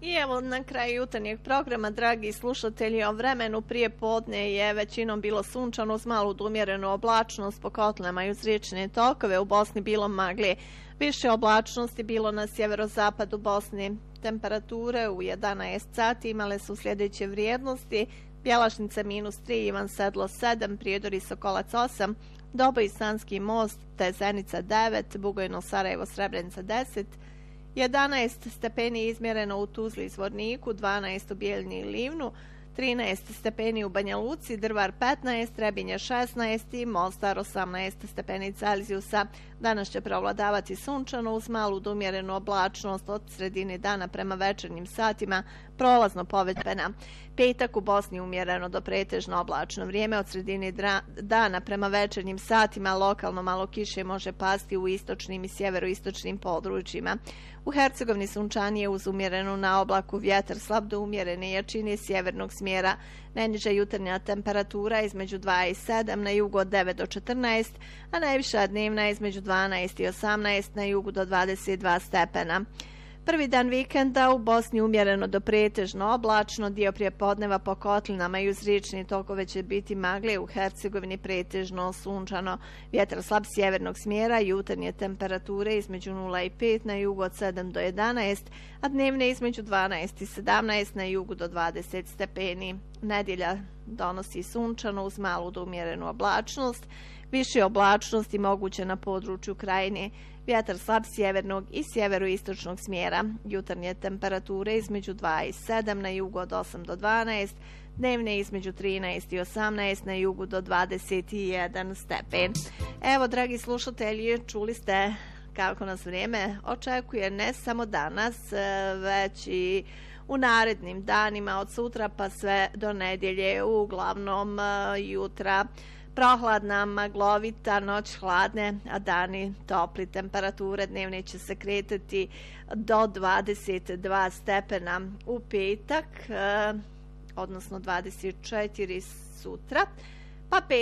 I evo na kraju jutarnjeg programa, dragi slušatelji, o vremenu prije podne je većinom bilo sunčano uz malu umjerenu oblačnost po kotlinama i uz riječne tokove. U Bosni bilo magle, više oblačnosti bilo na sjeverozapadu Bosne. Temperature u 11 sati imale su sljedeće vrijednosti: Bjelašnica -3, Ivan Sedlo 7, Prijedor i Sokolac 8, Doboj i Sanski most te Zenica 9, Bugojno, Sarajevo, Srebrenica 10, 11 stepeni izmjereno u Tuzli i Zvorniku, 12 u Bijeljni i Livnu, 13 stepeni u Banja Luci, Drvar 15, Trebinje 16 i Mostar 18 stepeni Celzijusa. Danas će preovladavati sunčano uz malu do umjerenu oblačnost od sredine dana prema večernjim satima, prolazno povedbena. Petak u Bosni umjereno do pretežno oblačno vrijeme, od sredine dana prema večernjim satima lokalno malo kiše može pasti u istočnim i sjeveroistočnim područjima. U Hercegovini sunčanije uz umjerenu na oblaku, vjetar slab do umjerene jačine sjevernog smjera. Najniža jutarnja temperatura između 2 i 7, na jugu od 9 do 14, a najviša dnevna između 12 i 18, na jugu do 22 stepena. Prvi dan vikenda u Bosni umjereno do pretežno oblačno, dio prijepodneva po kotlinama i uz riječne tokove će biti magle, u Hercegovini pretežno sunčano. Vjetar slab sjevernog smjera, jutarnje temperature između 0 i 5, na jugu od 7 do 11, a dnevne između 12 i 17, na jugu do 20 stepeni. Nedjelja donosi sunčano uz malu do umjerenu oblačnost, više oblačnosti moguće na području Krajine. Vjetar slab sjevernog i sjeveroistočnog smjera. Jutarnje temperature između 2 i 7, na jugu od 8 do 12, dnevne između 13 i 18, na jugu do 21 stepen. Evo, dragi slušatelji, čuli ste kako nas vrijeme očekuje ne samo danas, već i u narednim danima od sutra pa sve do nedjelje, uglavnom jutra prohladna, maglovita, noć hladne, a dani topli. Temperature dnevne će se kretati do 22 stepena u petak, odnosno 24 sutra, pa